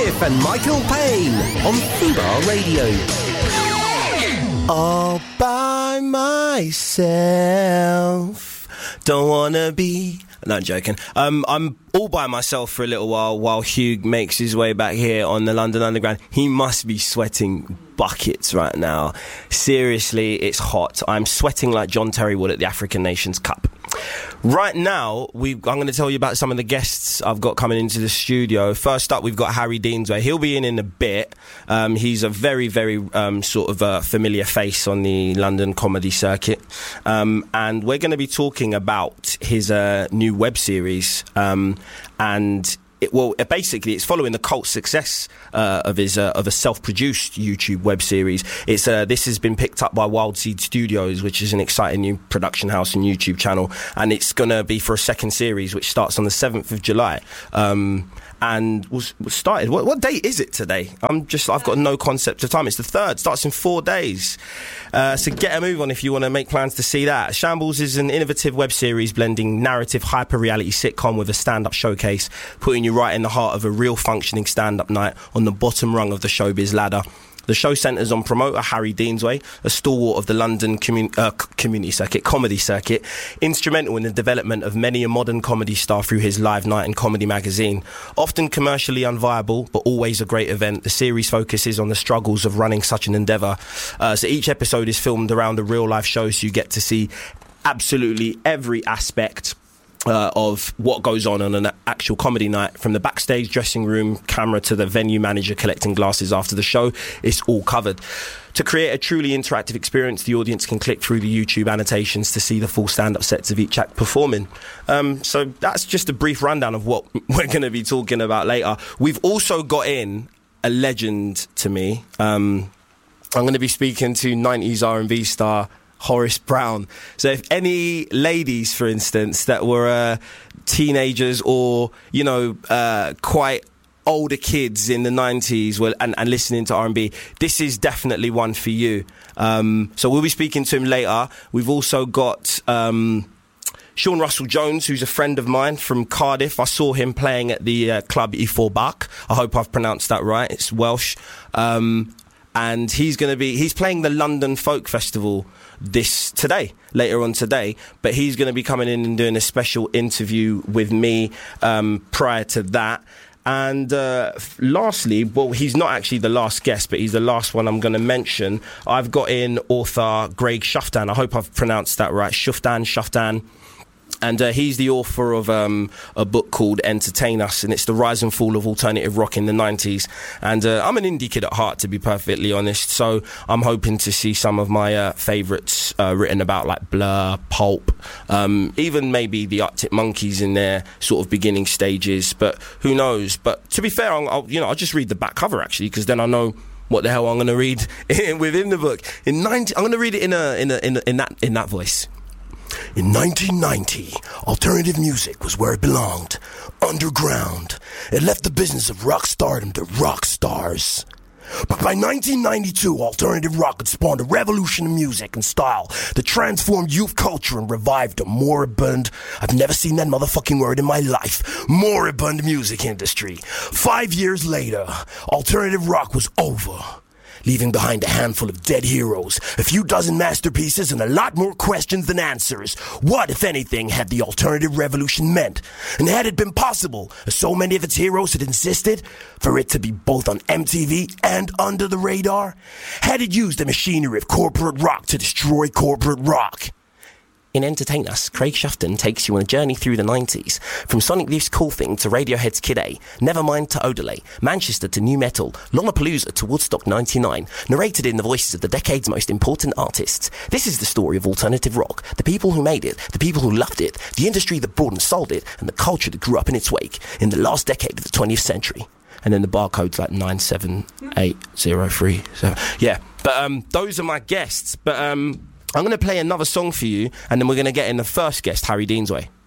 Cliff and Michael Payne on Fubar Radio. All by myself, don't wanna be... No, I'm joking. I'm all by myself for a little while Hugh makes his way back here on the London Underground. He must be sweating buckets right now. Seriously, it's hot. I'm sweating like John Terry would at the African Nations Cup. Right now, I'm going to tell you about some of the guests I've got coming into the studio. First up, we've got Harry Deansway. He'll be in a bit. He's a very, very sort of familiar face on the London comedy circuit. And we're going to be talking about his new web series. Basically, it's following the cult success of a self-produced YouTube web series. This has been picked up by Wild Seed Studios, which is an exciting new production house and YouTube channel, and it's going to be for a second series, which starts on the 7th of July. And was started. What date is it today? I've got no concept of time. It's the 3rd. Starts in 4 days. So get a move on if you want to make plans to see that. Shambles is an innovative web series blending narrative hyper-reality sitcom with a stand-up showcase, putting you right in the heart of a real functioning stand-up night on the bottom rung of the showbiz ladder. The show centres on promoter Harry Deansway, a stalwart of the London comedy circuit, instrumental in the development of many a modern comedy star through his Live Night and Comedy magazine. Often commercially unviable, but always a great event, the series focuses on the struggles of running such an endeavour. So each episode is filmed around a real-life show, so you get to see absolutely every aspect of what goes on an actual comedy night, from the backstage dressing room camera to the venue manager collecting glasses after the show. It's all covered. To create a truly interactive experience, the audience can click through the YouTube annotations to see the full stand-up sets of each act performing. So that's just a brief rundown of what we're going to be talking about later. We've also got in a legend to me. I'm going to be speaking to 90s R&B star Horace Brown. So if any ladies, for instance, that were teenagers or, quite older kids in the 90s and listening to R&B, this is definitely one for you. So we'll be speaking to him later. We've also got Sean Russell Jones, who's a friend of mine from Cardiff. I saw him playing at the club Ifor Bach. I hope I've pronounced that right. It's Welsh. And he's playing the London Folk Festival later on today, but he's going to be coming in and doing a special interview with me prior to that. And lastly, well, he's not actually the last guest, but he's the last one I'm going to mention. I've got in author Greg Shuftan. I hope I've pronounced that right. Shuftan. And he's the author of a book called Entertain Us, and it's the rise and fall of alternative rock in the 90s. And I'm an indie kid at heart, to be perfectly honest, so I'm hoping to see some of my favourites written about, like Blur, Pulp, even maybe the Arctic Monkeys in their sort of beginning stages, but who knows. But to be fair, I'll just read the back cover, actually, because then I know what the hell I'm going to read within the book. I'm going to read it in that voice. In 1990, alternative music was where it belonged, underground. It left the business of rock stardom to rock stars. But by 1992, alternative rock had spawned a revolution in music and style that transformed youth culture and revived a moribund, I've never seen that motherfucking word in my life, moribund music industry. 5 years later, alternative rock was over, leaving behind a handful of dead heroes, a few dozen masterpieces, and a lot more questions than answers. What, if anything, had the alternative revolution meant? And had it been possible, as so many of its heroes had insisted, for it to be both on MTV and under the radar? Had it used the machinery of corporate rock to destroy corporate rock? In Entertain Us, Craig Shuftan takes you on a journey through the 90s. From Sonic Youth's Cool Thing to Radiohead's Kid A, Nevermind to Odelay, Manchester to New Metal, Lollapalooza to Woodstock 99, narrated in the voices of the decade's most important artists. This is the story of alternative rock, the people who made it, the people who loved it, the industry that brought and sold it, and the culture that grew up in its wake in the last decade of the 20th century. And then the barcode's like 978037. Yeah, but those are my guests. But I'm going to play another song for you, and then we're going to get in the first guest, Harry Deansway.